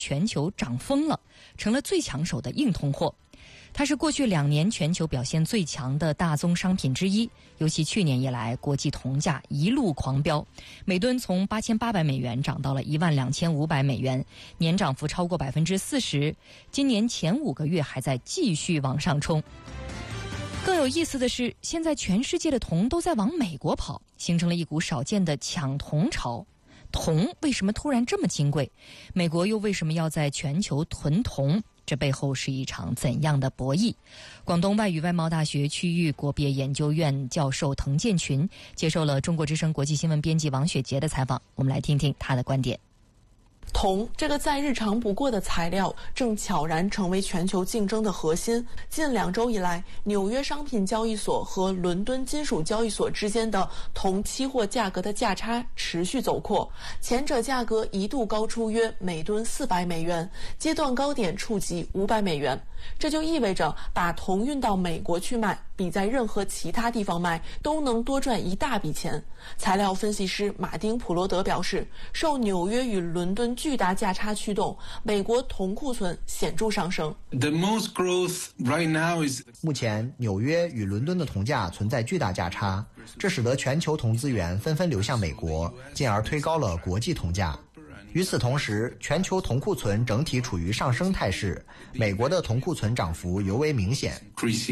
全球涨疯了，成了最抢手的硬通货。它是过去2年全球表现最强的大宗商品之一，尤其去年以来，国际铜价一路狂飙，每吨从8800美元涨到了12500美元，年涨幅超过40%。今年前5个月还在继续往上冲。更有意思的是，现在全世界的铜都在往美国跑，形成了一股少见的抢铜潮。铜为什么突然这么金贵？美国又为什么要在全球囤铜？这背后是一场怎样的博弈？广东外语外贸大学区域国别研究院教授滕建群接受了中国之声国际新闻编辑王雪杰的采访，我们来听听他的观点。 铜这个再日常不过的材料，正悄然成为全球竞争的核心。近2周以来，纽约商品交易所和伦敦金属交易所之间的铜期货价格的价差持续走扩，前者价格一度高出约每吨400美元，阶段高点触及500美元。这就意味着把铜运到美国去卖，比在任何其他地方卖都能多赚一大笔钱。材料分析师马丁·普罗德表示，受纽约与伦敦巨大价差驱动，美国铜库存显著上升。 目前，纽约与伦敦的铜价存在巨大价差，这使得全球铜资源纷纷流向美国，进而推高了国际铜价。与此同时，全球铜库存整体处于上升态势，美国的铜库存涨幅尤为明显。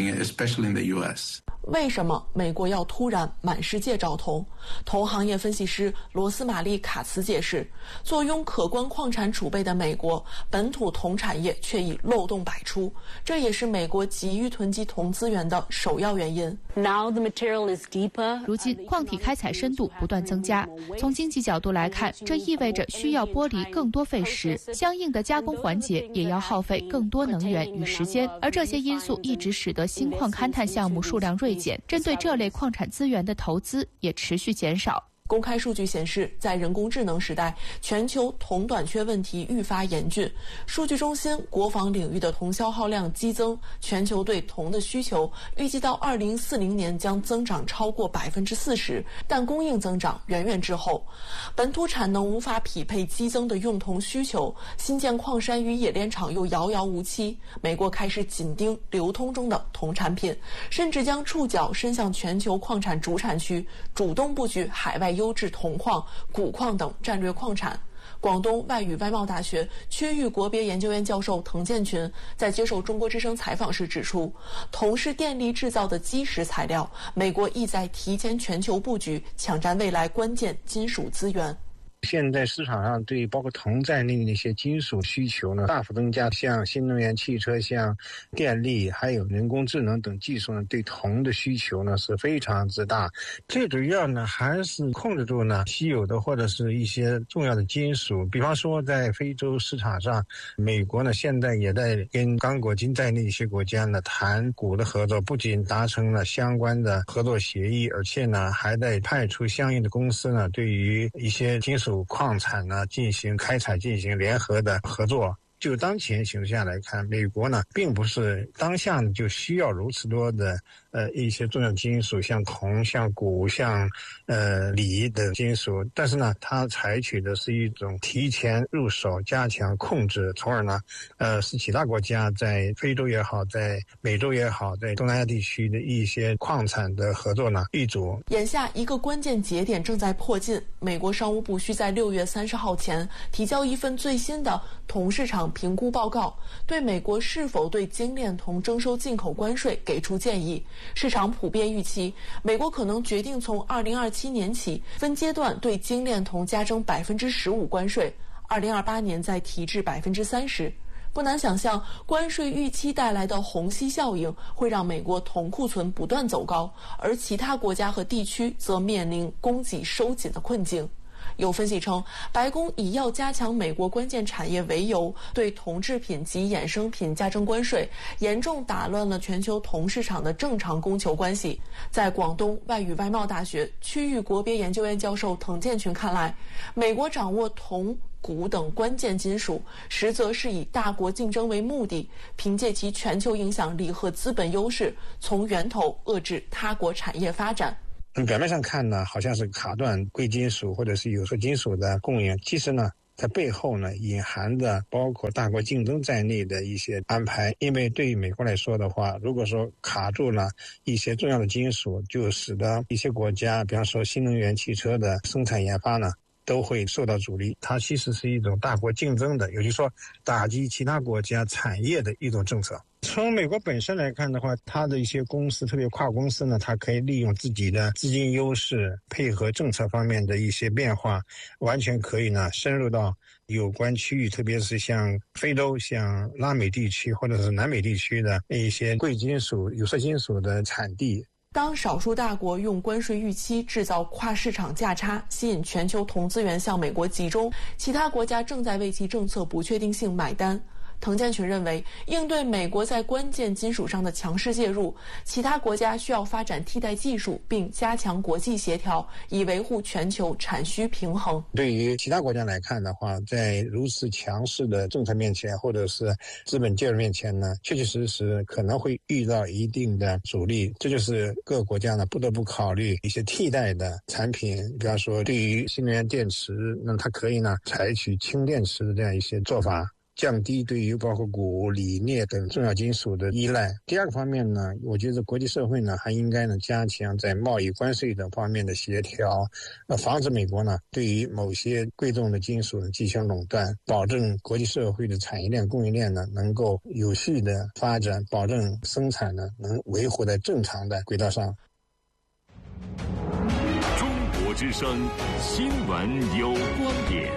为什么美国要突然满世界找铜？铜行业分析师罗斯玛丽·卡茨解释，坐拥可观矿产储备的美国，本土铜产业却已漏洞百出，这也是美国急于囤积铜资源的首要原因。 如今矿体开采深度不断增加，从经济角度来看，这意味着需要剥离更多废石，相应的加工环节也要耗费更多能源与时间，而这些因素一直使得新矿勘探项目数量锐减，针对这类矿产资源的投资也持续减少。 公开数据显示，在人工智能时代，全球铜短缺问题愈发严峻。数据中心国防领域的铜消耗量激增，全球对铜的需求预计到2040年将增长超过40%，但供应增长远远滞后。本土产能无法匹配激增的用铜需求，新建矿山与冶炼厂又遥遥无期。美国开始紧盯流通中的铜产品，甚至将触角伸向全球矿产主产区，主动布局海外优质铜矿、钴矿等战略矿产。广东外语外贸大学区域国别研究院教授滕建群在接受中国之声采访时指出，铜是电力制造的基石材料，美国意在提前全球布局，抢占未来关键金属资源。 现在市场上对包括铜在内的那些金属需求呢大幅增加，像新能源汽车、像电力还有人工智能等技术呢，对铜的需求呢是非常之大。最主要呢还是控制住呢稀有的或者是一些重要的金属，比方说在非洲市场上，美国呢现在也在跟刚果金在内一些国家呢谈钴的合作，不仅达成了相关的合作协议，而且呢还在派出相应的公司呢对于一些金属矿产呢进行开采，进行联合的合作。就当前形势下来看，美国呢并不是当下就需要如此多的一些重要金属，像铜、像钴、像锂的金属，但是呢它采取的是一种提前入手、加强控制，从而呢使其他国家在非洲也好，在美洲也好，在东南亚地区的一些矿产的合作呢易主。 眼下一个关键节点正在迫近，美国商务部需在6月30号前提交一份最新的铜市场评估报告，对美国是否对精炼铜征收进口关税给出建议。市场普遍预期，美国可能决定从2027年起分阶段对精炼铜加征15%关税，2028年再提至30%。不难想象，关税预期带来的虹吸效应会让美国铜库存不断走高，而其他国家和地区则面临供给收紧的困境。有分析称，白宫以要加强美国关键产业为由，对铜制品及衍生品加征关税，严重打乱了全球铜市场的正常供求关系。在广东外语外贸大学区域国别研究院教授滕建群看来，美国掌握铜、钴等关键金属，实则是以大国竞争为目的，凭借其全球影响力和资本优势，从源头遏制他国产业发展。 表面上看呢，好像是卡断贵金属或者是有色金属的供应，其实呢在背后呢隐含着包括大国竞争在内的一些安排。因为对于美国来说的话，如果说卡住了一些重要的金属，就使得一些国家，比方说新能源汽车的生产研发呢都会受到阻力。它其实是一种大国竞争的，也就是说打击其他国家产业的一种政策。从美国本身来看的话，它的一些公司，特别跨公司呢，它可以利用自己的资金优势，配合政策方面的一些变化，完全可以呢深入到有关区域，特别是像非洲、像拉美地区或者是南美地区的一些贵金属、有色金属的产地。 当少数大国用关税预期制造跨市场价差，吸引全球铜资源向美国集中，其他国家正在为其政策不确定性买单。滕建群认为，应对美国在关键金属上的强势介入，其他国家需要发展替代技术，并加强国际协调，以维护全球产需平衡。 对于其他国家来看的话，在如此强势的政策面前，或者是资本介入面前呢，确确实实可能会遇到一定的阻力。这就是各个国家呢不得不考虑一些替代的产品，比方说对于新能源电池，那它可以呢采取氢电池的这样一些做法，降低对于包括钴、锂、镍等重要金属的依赖。第二个方面呢，我觉得国际社会呢还应该呢加强在贸易关税等方面的协调，防止美国呢对于某些贵重的金属呢进行垄断，保证国际社会的产业链、供应链呢能够有序的发展，保证生产呢能维护在正常的轨道上。 中国之声新闻有观点。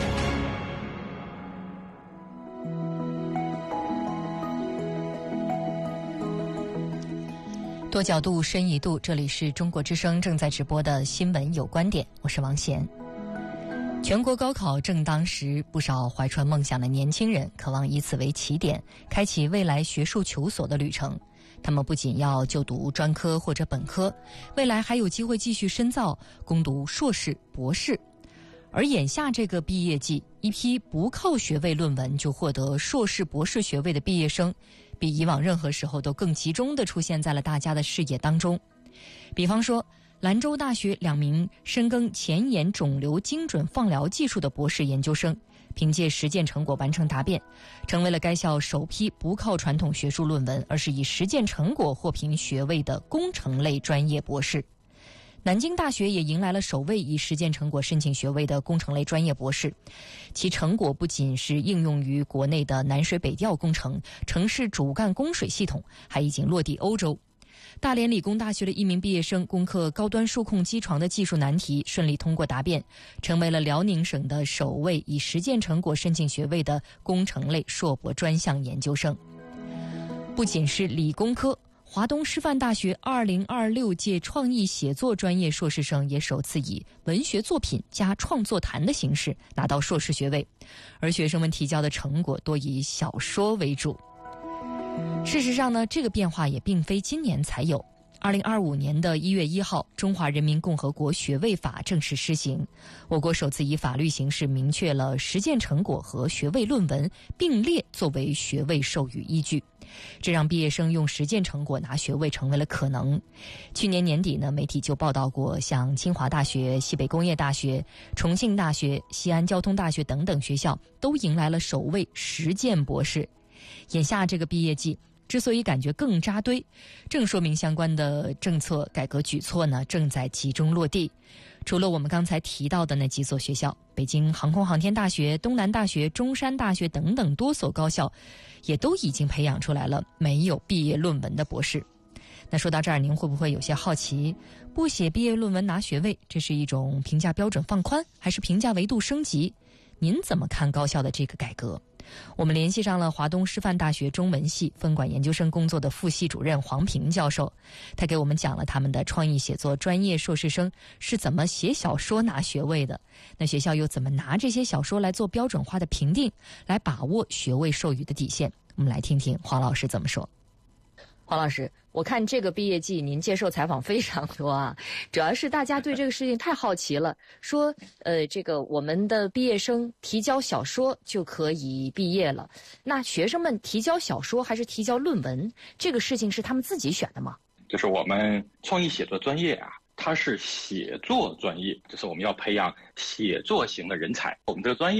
多角度，深一度，这里是中国之声正在直播的新闻有观点，我是王贤。全国高考正当时，不少怀揣梦想的年轻人渴望以此为起点，开启未来学术求索的旅程。他们不仅要就读专科或者本科，未来还有机会继续深造，攻读硕士、博士。而眼下这个毕业季，一批不靠学位论文就获得硕士、博士学位的毕业生，比以往任何时候都更集中地出现在了大家的视野当中。比方说，兰州大学2名深耕前沿肿瘤精准放疗技术的博士研究生，凭借实践成果完成答辩，成为了该校首批不靠传统学术论文，而是以实践成果获评学位的工程类专业博士。南京大学也迎来了首位以实践成果申请学位的工程类专业博士，其成果不仅是应用于国内的南水北调工程、城市主干供水系统，还已经落地欧洲。大连理工大学的一名毕业生攻克高端数控机床的技术难题，顺利通过答辩，成为了辽宁省的首位以实践成果申请学位的工程类硕博专项研究生。不仅是理工科，华东师范大学2026届创意写作专业硕士生也首次以文学作品加创作谈的形式拿到硕士学位，而学生们提交的成果多以小说为主。事实上呢，这个变化也并非今年才有。2025年的1月1号，《中华人民共和国学位法》正式施行，我国首次以法律形式明确了实践成果和学位论文并列作为学位授予依据，这让毕业生用实践成果拿学位成为了可能。去年年底呢，媒体就报道过，像清华大学、西北工业大学、重庆大学、西安交通大学等等学校都迎来了首位实践博士。眼下这个毕业季之所以感觉更扎堆，正说明相关的政策改革举措呢正在集中落地。除了我们刚才提到的那几所学校，北京航空航天大学、东南大学、中山大学等等多所高校，也都已经培养出来了没有毕业论文的博士。那说到这儿，您会不会有些好奇，不写毕业论文拿学位，这是一种评价标准放宽，还是评价维度升级？您怎么看高校的这个改革？我们联系上了华东师范大学中文系分管研究生工作的副系主任黄平教授，他给我们讲了他们的创意写作专业硕士生是怎么写小说拿学位的，那学校又怎么拿这些小说来做标准化的评定，来把握学位授予的底线。我们来听听黄老师怎么说。黄老师，我看这个毕业季您接受采访非常多啊，主要是大家对这个事情太好奇了，说这个我们的毕业生提交小说就可以毕业了，那学生们提交小说还是提交论文，这个事情是他们自己选的吗？ 就是我们创意写作专业啊，它是写作专业，就是我们要培养写作型的人才。我们这个专业啊，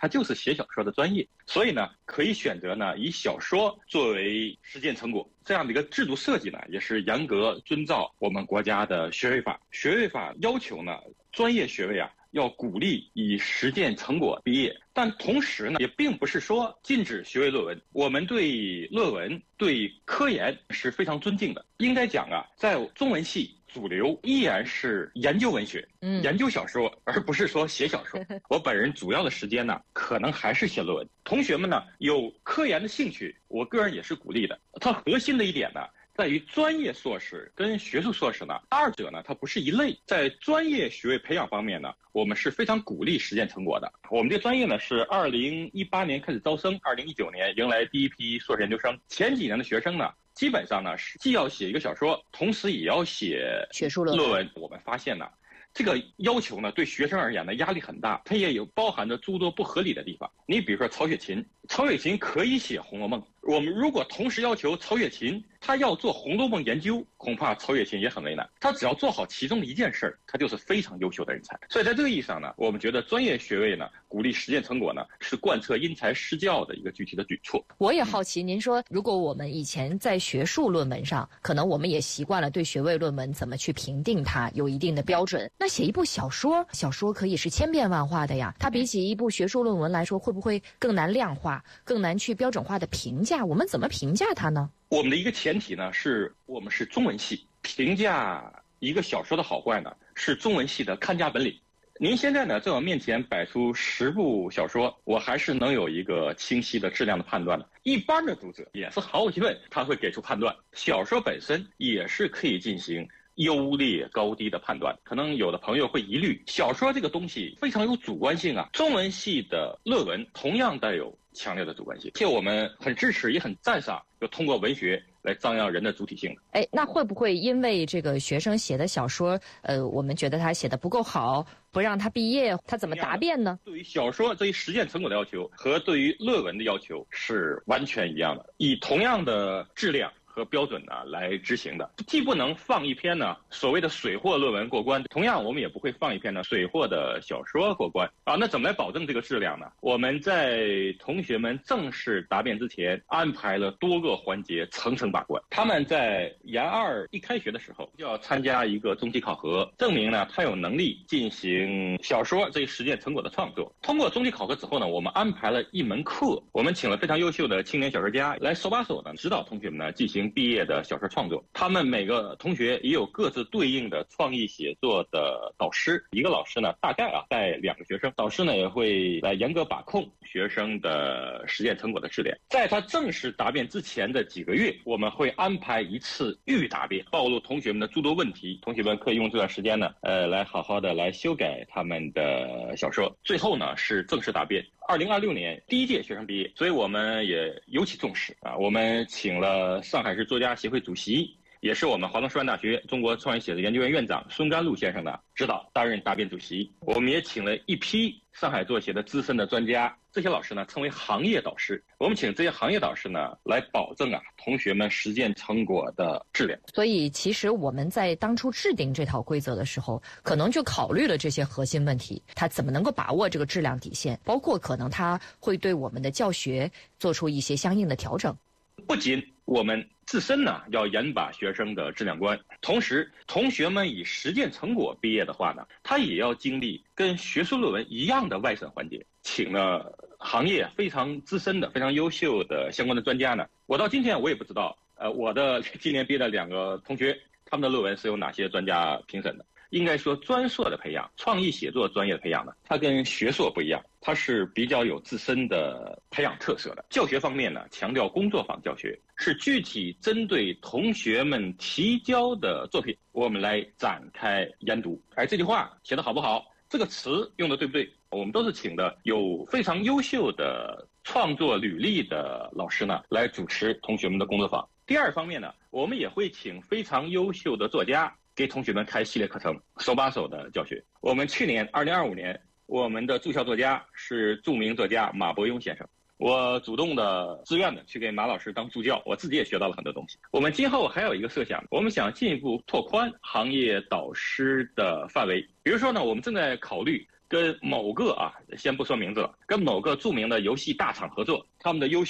它就是写小说的专业，所以呢，可以选择呢以小说作为实践成果。这样的一个制度设计呢，也是严格遵照我们国家的学位法。学位法要求呢，专业学位啊要鼓励以实践成果毕业，但同时呢，也并不是说禁止学位论文。我们对论文、对科研是非常尊敬的。应该讲啊，在中文系主流依然是研究文学，研究小说，而不是说写小说。我本人主要的时间呢，可能还是写论文。同学们呢，有科研的兴趣，我个人也是鼓励的。它核心的一点呢，在于专业硕士跟学术硕士呢，二者呢它不是一类。在专业学位培养方面呢，我们是非常鼓励实践成果的。我们这个专业呢是2018年开始招生，2019年迎来第一批硕士研究生。前几年的学生呢，基本上呢是既要写一个小说，同时也要写学术论文。 我们发现呢，这个要求呢对学生而言呢压力很大，它也有包含着诸多不合理的地方。你比如说曹雪芹可以写《红楼梦》，我们如果同时要求曹雪芹他要做《红楼梦》研究，恐怕曹雪芹也很为难。他只要做好其中的一件事儿，他就是非常优秀的人才。所以在这个意义上呢，我们觉得专业学位呢鼓励实践成果呢，是贯彻因材施教的一个具体的举措。 我也好奇，您说如果我们以前在学术论文上，可能我们也习惯了对学位论文怎么去评定它有一定的标准，那写一部小说可以是千变万化的呀，它比起一部学术论文来说，会不会更难量化，更难去标准化的评价？我们怎么评价它呢？ 我们的一个前提呢，是我们是中文系，评价一个小说的好坏呢，是中文系的看家本领。您现在呢，在我面前摆出10部小说，我还是能有一个清晰的质量的判断的。一般的读者也是毫无疑问，他会给出判断。小说本身也是可以进行优劣高低的判断。可能有的朋友会疑虑，小说这个东西非常有主观性啊。中文系的论文同样带有强烈的主观性，且我们很支持也很赞赏就通过文学来张扬人的主体性。 那会不会因为这个学生写的小说，我们觉得他写的不够好，不让他毕业，他怎么答辩呢？ 对于小说对于实践成果的要求和对于论文的要求是完全一样的，以同样的质量和标准呢来执行的。既不能放一篇呢所谓的水货论文过关，同样我们也不会放一篇呢水货的小说过关啊。那怎么来保证这个质量呢？我们在同学们正式答辩之前安排了多个环节层层把关。他们在研二一开学的时候就要参加一个中期考核，证明呢他有能力进行小说这一实践成果的创作。通过中期考核之后呢，我们安排了一门课，我们请了非常优秀的青年小说家来手把手呢指导同学们呢进行毕业的小说创作。他们每个同学也有各自对应的创意写作的导师，一个老师呢大概带2个学生，导师呢也会来严格把控学生的实践成果的质量。在他正式答辩之前的几个月，我们会安排一次预答辩，暴露同学们的诸多问题，同学们可以用这段时间呢来好好的来修改他们的小说。最后呢是正式答辩。2026年第1届学生毕业，所以我们也尤其重视啊。我们请了上海市作家协会主席，也是我们华东师范大学中国创意写作研究院院长孙甘露先生的指导，担任答辩主席。我们也请了一批上海作协的资深的专家，这些老师呢称为行业导师。我们请这些行业导师呢来保证同学们实践成果的质量。 所以其实我们在当初制定这套规则的时候，可能就考虑了这些核心问题，他怎么能够把握这个质量底线，包括可能他会对我们的教学做出一些相应的调整。 不仅我们自身呢要严把学生的质量关，同时同学们以实践成果毕业的话呢，他也要经历跟学术论文一样的外审环节。请了行业非常资深的非常优秀的相关的专家呢，我到今天我也不知道我的今年毕业的2个同学，他们的论文是由哪些专家评审的。应该说专硕的培养，创意写作专业的培养呢，它跟学硕不一样，它是比较有自身的培养特色的。教学方面呢，强调工作坊教学，是具体针对同学们提交的作品，我们来展开研读。这句话写得好不好，这个词用的对不对，我们都是请的有非常优秀的创作履历的老师呢来主持同学们的工作坊。第二方面呢，我们也会请非常优秀的作家给同学们开系列课程，手把手的教学。我们去年2025年，我们的驻校作家是著名作家马伯庸先生。我主动的自愿的去给马老师当助教，我自己也学到了很多东西。我们今后还有一个设想，我们想进一步拓宽行业导师的范围。比如说呢，我们正在考虑跟某个先不说名字了，跟某个著名的游戏大厂合作，他们的优秀